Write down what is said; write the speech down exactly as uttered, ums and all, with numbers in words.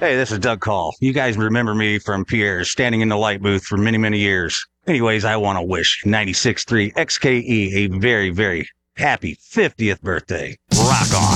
Hey, this is Doug Call. You guys remember me from Pierre's standing in the light booth for many, many years. Anyways, I want to wish ninety-six point three X K E a very, very happy fiftieth birthday. Rock on.